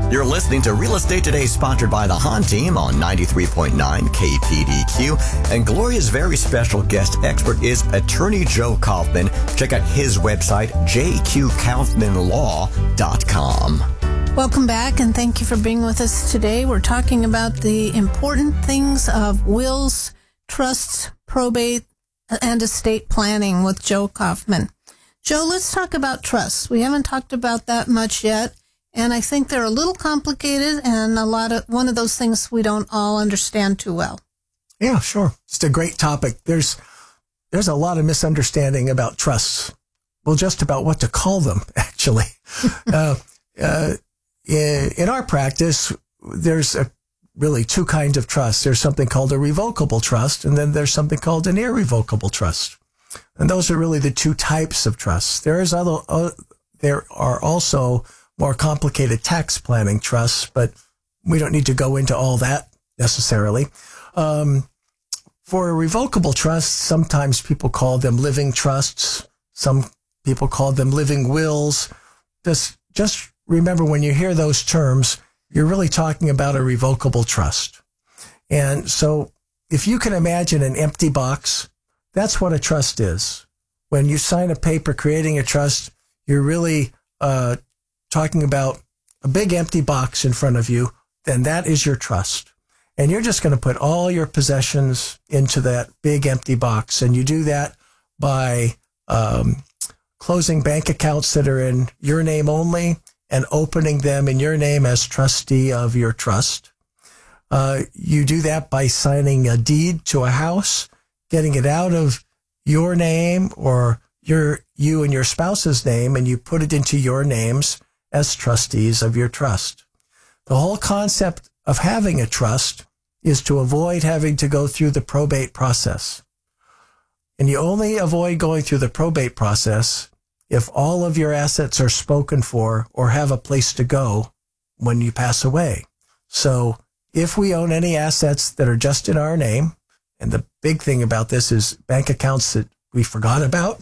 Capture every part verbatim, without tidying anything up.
You're listening to Real Estate Today, sponsored by the Hahn Team on ninety-three point nine K P D Q. And Gloria's very special guest expert is attorney Joe Kaufman. Check out his website, j q kaufman law dot com. Welcome back, and thank you for being with us today. We're talking about the important things of wills, trusts, probate, and estate planning with Joe Kaufman. Joe, let's talk about trusts. We haven't talked about that much yet, and I think they're a little complicated and a lot of one of those things we don't all understand too well. Yeah, sure. It's a great topic. There's there's a lot of misunderstanding about trusts. Well, just about what to call them, actually. uh, uh, in, in our practice, there's a, really two kinds of trusts. There's something called a revocable trust, and then there's something called an irrevocable trust. And those are really the two types of trusts. There is other, uh, there are also more complicated tax planning trusts, but we don't need to go into all that necessarily. Um, for a revocable trust, sometimes people call them living trusts. Some people call them living wills. Just, just remember, when you hear those terms, you're really talking about a revocable trust. And so if you can imagine an empty box, that's what a trust is. When you sign a paper creating a trust, you're really uh, talking about a big empty box in front of you, then that is your trust. And you're just going to put all your possessions into that big empty box. And you do that by um, closing bank accounts that are in your name only and opening them in your name as trustee of your trust. Uh, you do that by signing a deed to a house, getting it out of your name or your you and your spouse's name, and you put it into your names as trustees of your trust. The whole concept of having a trust is to avoid having to go through the probate process. And you only avoid going through the probate process if all of your assets are spoken for or have a place to go when you pass away. So if we own any assets that are just in our name, and the big thing about this is bank accounts that we forgot about,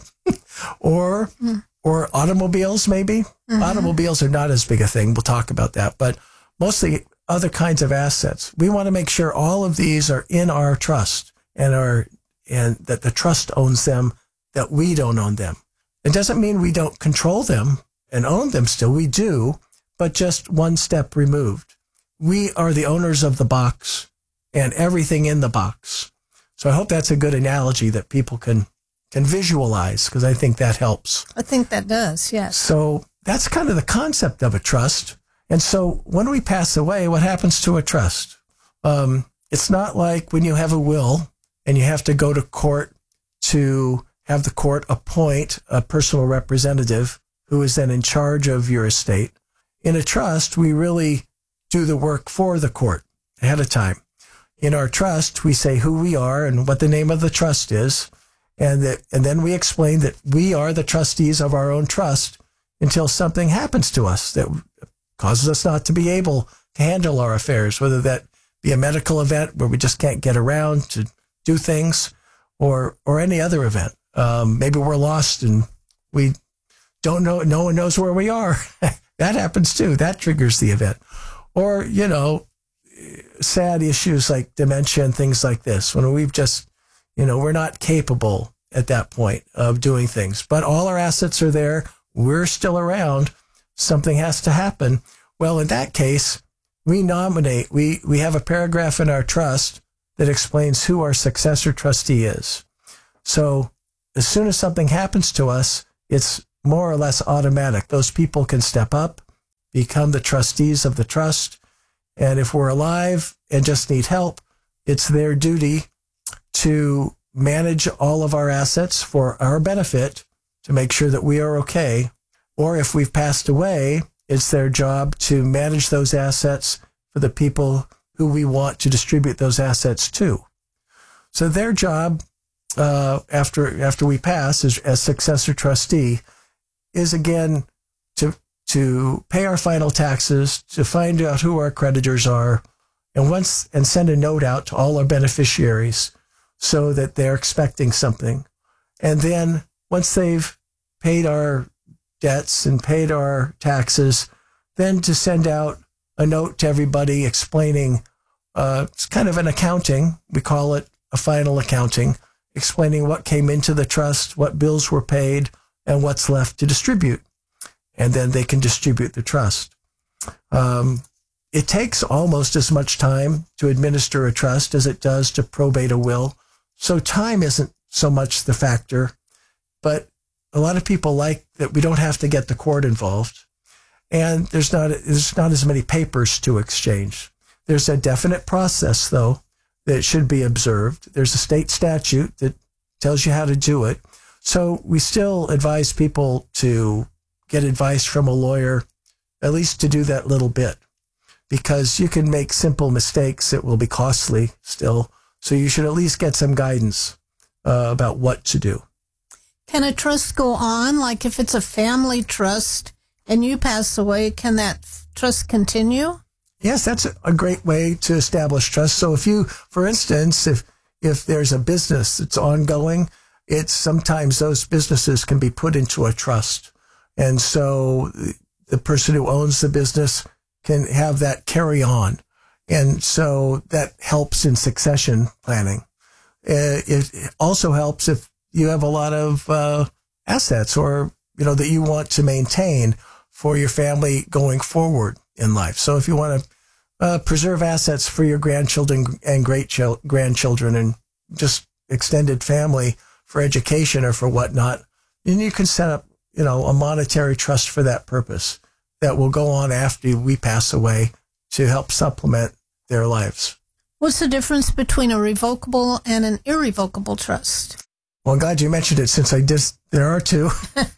or mm. or automobiles maybe. Mm-hmm. Automobiles are not as big a thing. We'll talk about that. But mostly other kinds of assets. We want to make sure all of these are in our trust and are and that the trust owns them, that we don't own them. It doesn't mean we don't control them and own them still. We do, but just one step removed. We are the owners of the box and everything in the box. So I hope that's a good analogy that people can can visualize, because I think that helps. I think that does, yes. So that's kind of the concept of a trust. And so when we pass away, what happens to a trust? Um, it's not like when you have a will and you have to go to court to have the court appoint a personal representative who is then in charge of your estate. In a trust, we really do the work for the court ahead of time. In our trust, we say who we are and what the name of the trust is, and that, and then we explain that we are the trustees of our own trust until something happens to us that causes us not to be able to handle our affairs, whether that be a medical event where we just can't get around to do things, or or any other event. Um, maybe we're lost and we don't know, no one knows where we are. That happens too. That triggers the event. Or, you know, sad issues like dementia and things like this, when we've just, you know, we're not capable at that point of doing things, but all our assets are there. We're still around. Something has to happen. Well, in that case, we nominate, we, we have a paragraph in our trust that explains who our successor trustee is. So as soon as something happens to us, it's more or less automatic. Those people can step up, become the trustees of the trust. And if we're alive and just need help, it's their duty to manage all of our assets for our benefit to make sure that we are okay. Or if we've passed away, it's their job to manage those assets for the people who we want to distribute those assets to. So their job, uh, after after we pass as, as successor trustee, is again to to pay our final taxes, to find out who our creditors are, and once and send a note out to all our beneficiaries so that they're expecting something. And then once they've paid our debts and paid our taxes, then to send out a note to everybody explaining, uh, it's kind of an accounting. We call it a final accounting, explaining what came into the trust, what bills were paid, and what's left to distribute. And then they can distribute the trust. Um, it takes almost as much time to administer a trust as it does to probate a will. So time isn't so much the factor, but a lot of people like that we don't have to get the court involved. And there's not, there's not as many papers to exchange. There's a definite process, though, that should be observed. There's a state statute that tells you how to do it. So we still advise people to get advice from a lawyer, at least to do that little bit, because you can make simple mistakes that will be costly still. So you should at least get some guidance uh, about what to do. Can a trust go on? Like if it's a family trust and you pass away, can that trust continue? Yes, that's a great way to establish trust. So if you, for instance, if if there's a business that's ongoing, it's sometimes those businesses can be put into a trust. And so the person who owns the business can have that carry on. And so that helps in succession planning. It also helps if you have a lot of uh, assets or, you know, that you want to maintain for your family going forward in life. So if you want to uh, preserve assets for your grandchildren and great ch- grandchildren and just extended family for education or for whatnot, then you can set up, you know, a monetary trust for that purpose that will go on after we pass away to help supplement their lives. What's the difference between a revocable and an irrevocable trust? Well, I'm glad you mentioned it since I did. There are two.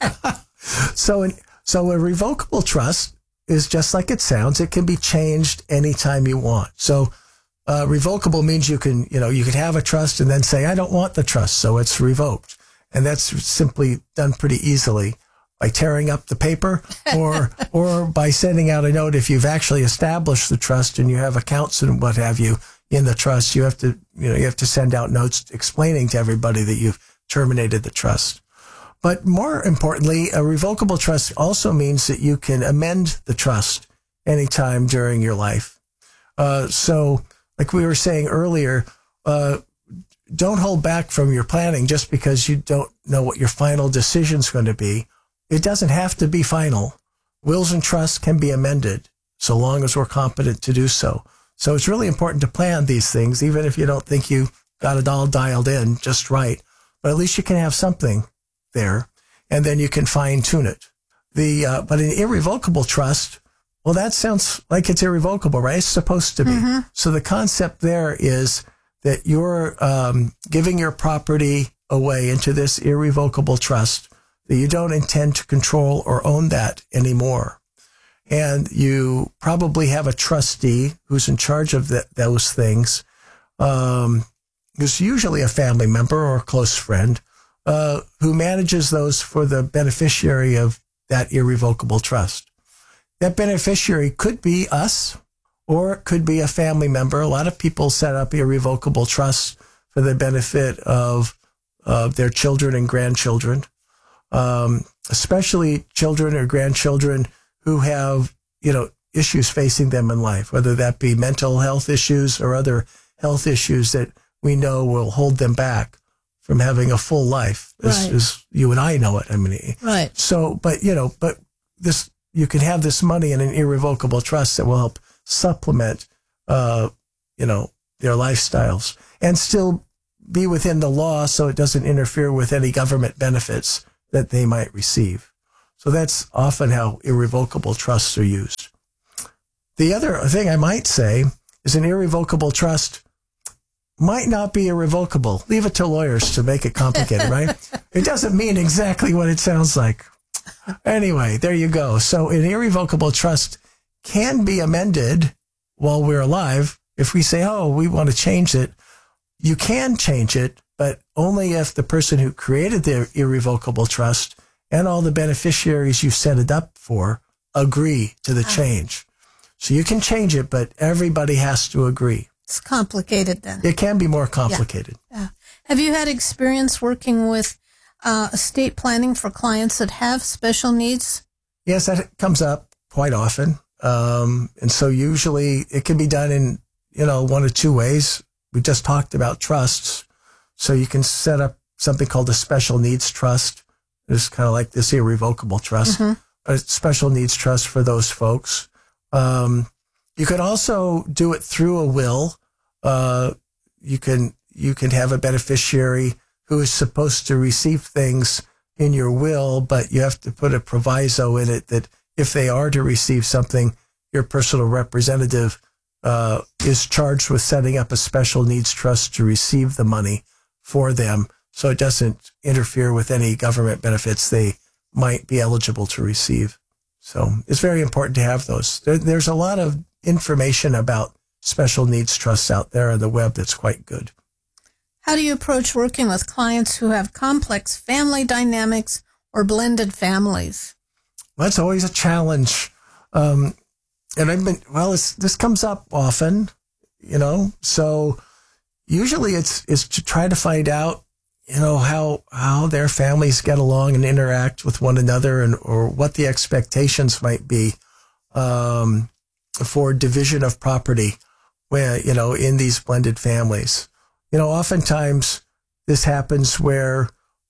so, in, so a revocable trust is just like it sounds. It can be changed anytime you want. So, uh, revocable means you can, you know, you could have a trust and then say, I don't want the trust, so it's revoked. And that's simply done pretty easily by tearing up the paper or, or by sending out a note. If you've actually established the trust and you have accounts and what have you in the trust, you have to, you know, you have to send out notes explaining to everybody that you've terminated the trust. But more importantly, a revocable trust also means that you can amend the trust anytime during your life. Uh, so like we were saying earlier, uh, don't hold back from your planning just because you don't know what your final decision is going to be. It doesn't have to be final. Wills and trusts can be amended so long as we're competent to do so. So it's really important to plan these things, even if you don't think you got it all dialed in just right. But at least you can have something there, and then you can fine tune it. The uh, but an irrevocable trust, well, that sounds like it's irrevocable, right? It's supposed to be. Mm-hmm. So the concept there is that you're um, giving your property away into this irrevocable trust that you don't intend to control or own that anymore. And you probably have a trustee who's in charge of the, those things, um, who's usually a family member or a close friend, uh, who manages those for the beneficiary of that irrevocable trust. That beneficiary could be us, or it could be a family member. A lot of people set up irrevocable trusts for the benefit of, of their children and grandchildren, um, especially children or grandchildren who have, you know, issues facing them in life, whether that be mental health issues or other health issues that we know will hold them back from having a full life, as, right. as you and I know it. I mean, right. So, but, you know, but this, you can have this money in an irrevocable trust that will help supplement, uh, you know, their lifestyles and still be within the law so it doesn't interfere with any government benefits that they might receive. So that's often how irrevocable trusts are used. The other thing I might say is an irrevocable trust might not be irrevocable. Leave it to lawyers to make it complicated, right? It doesn't mean exactly what it sounds like. Anyway, there you go. So an irrevocable trust can be amended while we're alive. If we say, oh, we want to change it, you can change it, but only if the person who created the irrevocable trust and all the beneficiaries you set it up for agree to the change. So you can change it, but everybody has to agree. It's complicated then. It can be more complicated. Yeah. Yeah. Have you had experience working with uh, estate planning for clients that have special needs? Yes, that comes up quite often. Um, and so usually it can be done in, you know, one of two ways. We just talked about trusts. So you can set up something called a special needs trust. It's kind of like this irrevocable trust, mm-hmm. a special needs trust for those folks. Um, you could also do it through a will. Uh, you can, you can have a beneficiary who is supposed to receive things in your will, but you have to put a proviso in it that if they are to receive something, your personal representative uh, is charged with setting up a special needs trust to receive the money for them, so it doesn't interfere with any government benefits they might be eligible to receive. So it's very important to have those. There, there's a lot of information about special needs trusts out there on the web that's quite good. How do you approach working with clients who have complex family dynamics or blended families? That's always a challenge. Um, and I've been, well, it's, this comes up often, you know, so usually it's, it's to try to find out, you know, how, how their families get along and interact with one another, and, or what the expectations might be, um, for division of property where, you know, in these blended families. You know, oftentimes this happens where,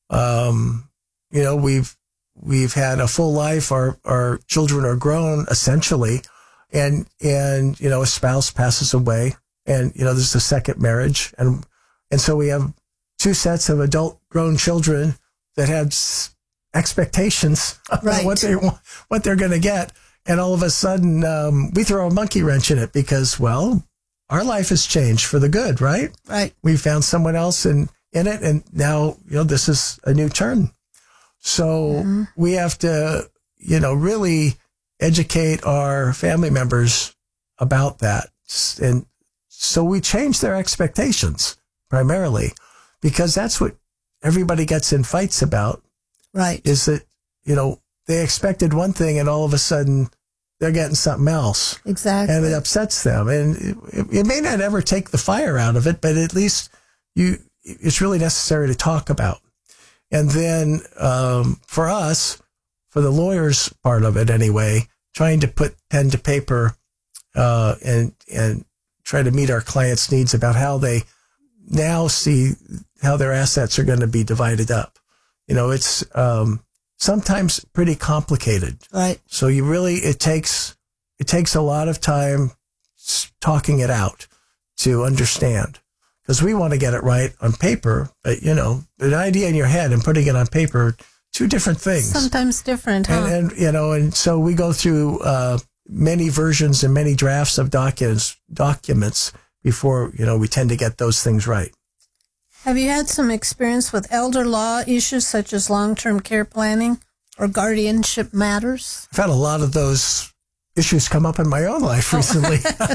um, you know, we've, we've had a full life. Our, our children are grown essentially. And, and, you know, a spouse passes away, and, you know, there's a second marriage. And, and so we have two sets of adult grown children that have expectations about right. what they want, what they're going to get. And all of a sudden, um, we throw a monkey wrench in it because, well, our life has changed for the good, right? Right. We found someone else in, in it, and now, you know, this is a new turn. So mm-hmm. we have to, you know, really educate our family members about that. And so we change their expectations primarily, because that's what everybody gets in fights about. Right. Is that, you know, they expected one thing and all of a sudden they're getting something else. Exactly. And it upsets them. And it, it may not ever take the fire out of it, but at least you, it's really necessary to talk about. And then, um, for us, for the lawyers part of it anyway, trying to put pen to paper, uh, and, and try to meet our clients' needs about how they now see how their assets are going to be divided up. You know, it's, um, sometimes pretty complicated. Right. So you really, it takes, it takes a lot of time talking it out to understand, because we want to get it right on paper, but you know, an idea in your head and putting it on paper, two different things. Sometimes different, huh? And, and you know, and so we go through, uh, many versions and many drafts of documents, documents before, you know, we tend to get those things right. Have you had some experience with elder law issues such as long-term care planning or guardianship matters? I've had a lot of those issues come up in my own life recently.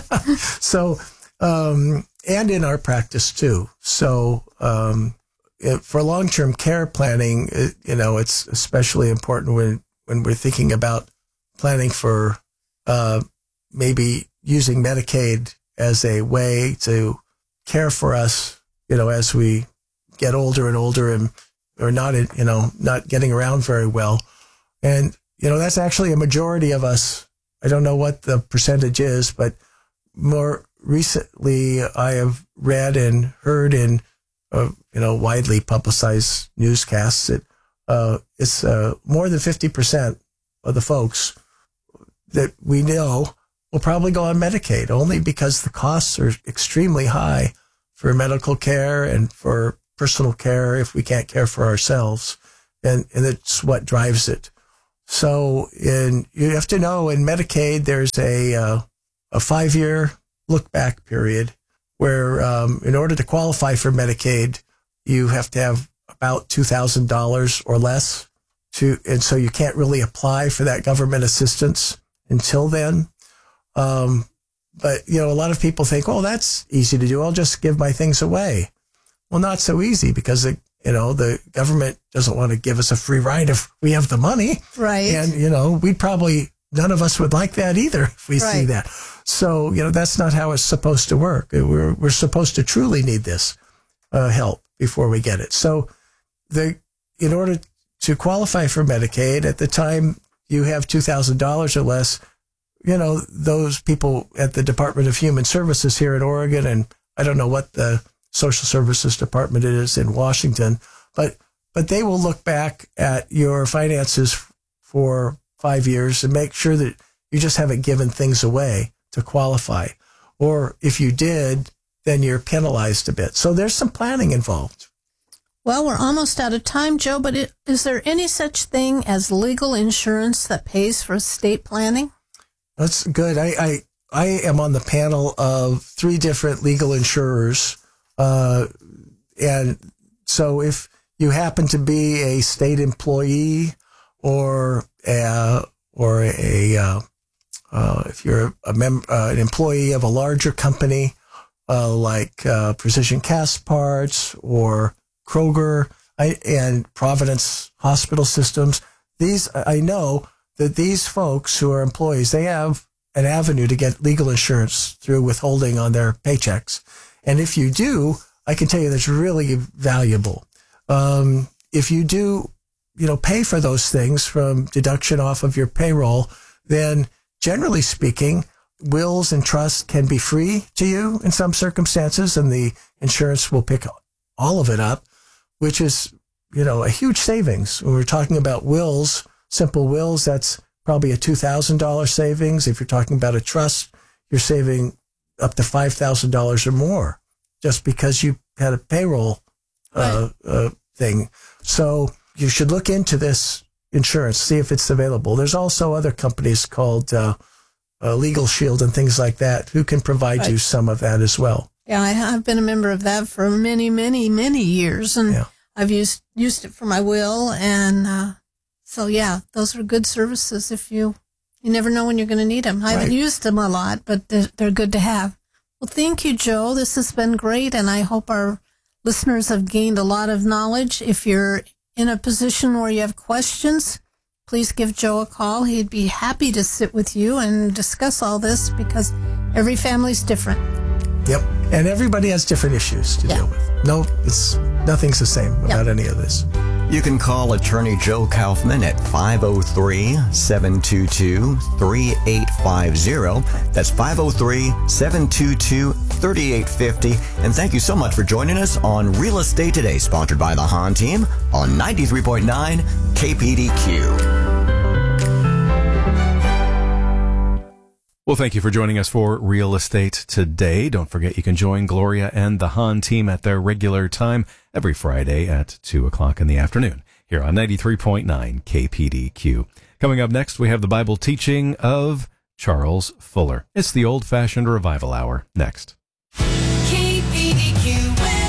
So, um, and in our practice too. So, um, it, for long-term care planning, it, you know, it's especially important when, when we're thinking about planning for, uh, maybe using Medicaid as a way to care for us, you know, as we get older and older and are not, you know, not getting around very well. And, you know, that's actually a majority of us. I don't know what the percentage is, but more recently I have read and heard in, uh, you know, widely publicized newscasts that, uh, it's, uh, more than fifty percent of the folks that we know will probably go on Medicaid, only because the costs are extremely high for medical care and for personal care if we can't care for ourselves. And, and it's what drives it. So in, you have to know in Medicaid, there's a, uh, a five-year look-back period where, um, in order to qualify for Medicaid, you have to have about two thousand dollars or less to, and so you can't really apply for that government assistance until then. Um, But, you know, a lot of people think, oh, that's easy to do. I'll just give my things away. Well, not so easy, because, the, you know, the government doesn't want to give us a free ride if we have the money. Right. And, you know, we'd probably, none of us would like that either if we right. see that. So, you know, that's not how it's supposed to work. We're, we're supposed to truly need this uh, help before we get it. So the, in order to qualify for Medicaid, at the time you have two thousand dollars or less, you know, those people at the Department of Human Services here in Oregon, and I don't know what the Social Services Department is in Washington, but but they will look back at your finances for five years and make sure that you just haven't given things away to qualify. Or if you did, then you're penalized a bit. So there's some planning involved. Well, we're almost out of time, Joe, but it, is there any such thing as legal insurance that pays for estate planning? That's good. I, I, I am on the panel of three different legal insurers. Uh, and so if you happen to be a state employee or a, or a, uh, uh, if you're a mem- uh, an employee of a larger company, uh, like, uh, Precision Cast Parts or Kroger I, and Providence Hospital Systems, these, I know that these folks who are employees, they have an avenue to get legal insurance through withholding on their paychecks. And if you do, I can tell you that's really valuable. Um, if you do, you know, pay for those things from deduction off of your payroll, then generally speaking, wills and trusts can be free to you in some circumstances, and the insurance will pick all of it up, which is, you know, a huge savings. When we're talking about wills, simple wills, that's probably a two thousand dollars savings. If you're talking about a trust, you're saving up to five thousand dollars or more just because you had a payroll uh, right. uh, thing. So you should look into this insurance, see if it's available. There's also other companies called uh, uh, Legal Shield and things like that who can provide right. you some of that as well. Yeah, I have been a member of that for many, many, many years, and yeah. I've used used it for my will, and uh, so yeah, those are good services. If you you never know when you're going to need them. I right. haven't used them a lot, but they're, they're good to have. Well, thank you, Joe. This has been great, and I hope our listeners have gained a lot of knowledge. If you're in a position where you have questions, please give Joe a call. He'd be happy to sit with you and discuss all this because every family's different. Yep. And everybody has different issues to yeah. deal with. No, it's nothing's the same about yep. any of this. You can call Attorney Joe Kaufman at five oh three, seven two two, three eight five zero. That's five oh three, seven two two, three eight five zero. And thank you so much for joining us on Real Estate Today, sponsored by the Hahn Team on ninety-three point nine K P D Q. Well, thank you for joining us for Real Estate Today. Don't forget you can join Gloria and the Hahn Team at their regular time every Friday at two o'clock in the afternoon here on ninety-three point nine K P D Q. Coming up next, we have the Bible teaching of Charles Fuller. It's the Old-Fashioned Revival Hour next. K P D Q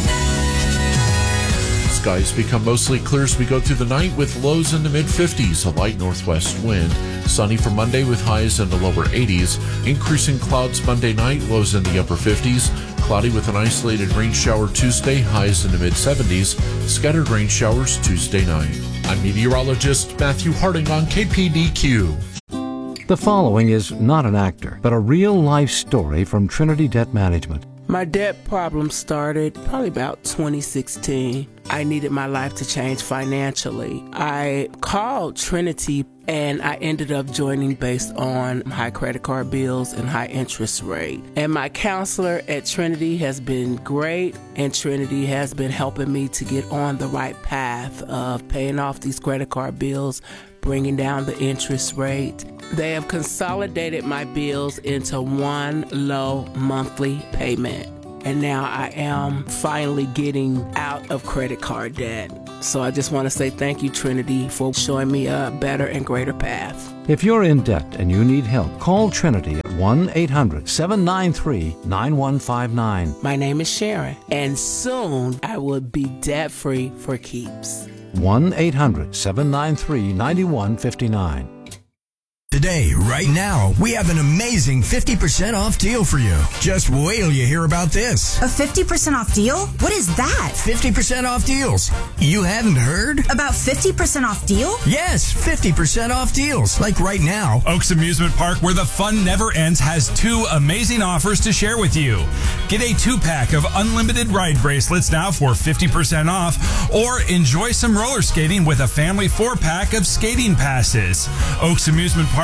weather. Skies become mostly clear as we go through the night with lows in the mid fifties, a light northwest wind. Sunny for Monday with highs in the lower eighties. Increasing clouds Monday night, lows in the upper fifties. Cloudy with an isolated rain shower Tuesday, highs in the mid seventies. Scattered rain showers Tuesday night. I'm meteorologist Matthew Harding on K P D Q. The following is not an actor, but a real-life story from Trinity Debt Management. My debt problem started probably about twenty sixteen. I needed my life to change financially. I called Trinity and I ended up joining based on high credit card bills and high interest rate. And my counselor at Trinity has been great, and Trinity has been helping me to get on the right path of paying off these credit card bills, bringing down the interest rate. They have consolidated my bills into one low monthly payment. And now I am finally getting out of credit card debt. So I just want to say thank you, Trinity, for showing me a better and greater path. If you're in debt and you need help, call Trinity at one eight hundred, seven nine three, nine one five nine. My name is Sharon, and soon I will be debt-free for keeps. one eight hundred, seven nine three, nine one five nine. Today, right now, we have an amazing fifty percent off deal for you. Just wait till you hear about this. A fifty percent off deal? What is that? fifty percent off deals. You haven't heard? About fifty percent off deal? Yes, fifty percent off deals. Like right now. Oaks Amusement Park, where the fun never ends, has two amazing offers to share with you. Get a two-pack of unlimited ride bracelets now for fifty percent off, or enjoy some roller skating with a family four-pack of skating passes. Oaks Amusement Park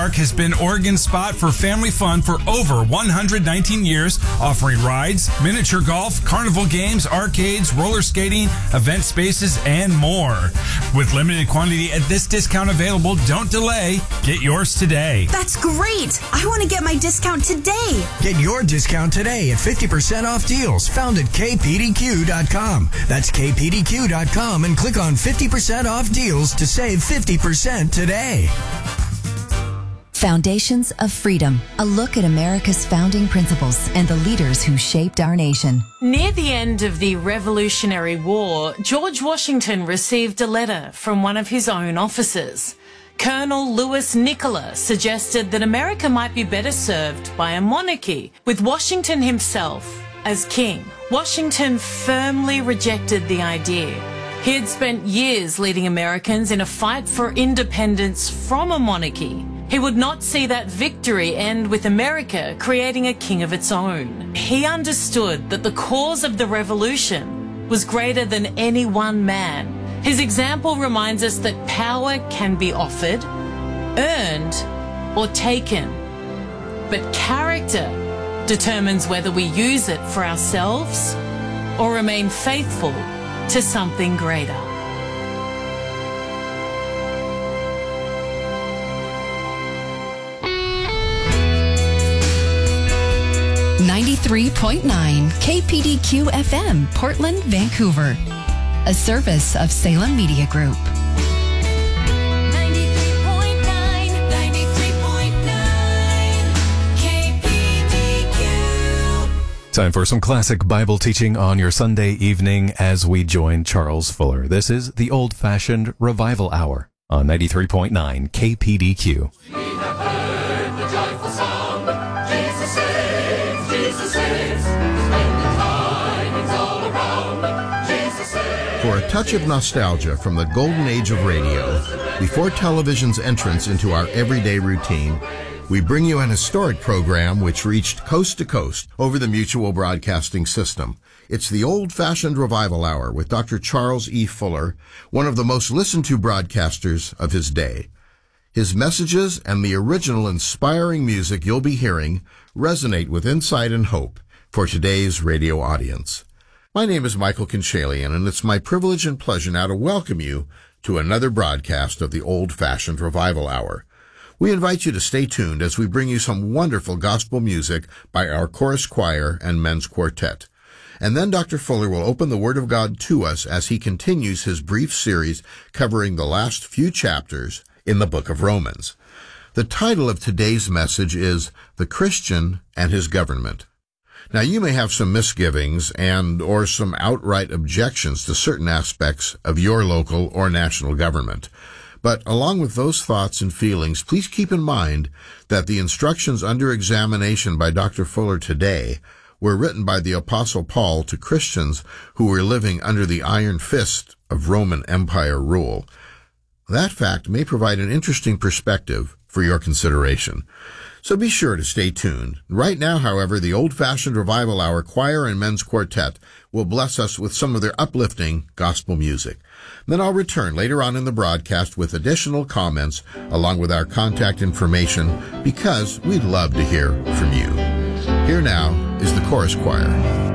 Park has been Oregon's spot for family fun for over one hundred nineteen years, offering rides, miniature golf, carnival games, arcades, roller skating, event spaces, and more. With limited quantity at this discount available, don't delay. Get yours today. That's great. I want to get my discount today. Get your discount today at fifty percent off deals found at K P D Q dot com. That's K P D Q dot com and click on fifty percent off deals to save fifty percent today. Foundations of Freedom, a look at America's founding principles and the leaders who shaped our nation. Near the end of the Revolutionary War, George Washington received a letter from one of his own officers. Colonel Louis Nicola suggested that America might be better served by a monarchy, with Washington himself as king. Washington firmly rejected the idea. He had spent years leading Americans in a fight for independence from a monarchy. He would not see that victory end with America creating a king of its own. He understood that the cause of the revolution was greater than any one man. His example reminds us that power can be offered, earned, or taken. But character determines whether we use it for ourselves or remain faithful to something greater. ninety-three point nine K P D Q F M, Portland, Vancouver. A service of Salem Media Group. ninety-three point nine, ninety-three point nine K P D Q. Time for some classic Bible teaching on your Sunday evening as we join Charles Fuller. This is the Old-Fashioned Revival Hour on ninety-three point nine K P D Q. For a touch of nostalgia from the golden age of radio, before television's entrance into our everyday routine, we bring you an historic program which reached coast to coast over the Mutual Broadcasting System. It's the Old-Fashioned Revival Hour with Doctor Charles E. Fuller, one of the most listened to broadcasters of his day. His messages and the original inspiring music you'll be hearing resonate with insight and hope for today's radio audience. My name is Michael Kinchalian, and it's my privilege and pleasure now to welcome you to another broadcast of the Old-Fashioned Revival Hour. We invite you to stay tuned as we bring you some wonderful gospel music by our chorus choir and men's quartet. And then Doctor Fuller will open the Word of God to us as he continues his brief series covering the last few chapters in the book of Romans. The title of today's message is The Christian and His Government. Now, you may have some misgivings and or some outright objections to certain aspects of your local or national government. But along with those thoughts and feelings, please keep in mind that the instructions under examination by Doctor Fuller today were written by the Apostle Paul to Christians who were living under the iron fist of Roman Empire rule. That fact may provide an interesting perspective for your consideration. So be sure to stay tuned. Right now, however, the Old-Fashioned Revival Hour Choir and Men's Quartet will bless us with some of their uplifting gospel music. Then I'll return later on in the broadcast with additional comments along with our contact information because we'd love to hear from you. Here now is the chorus choir.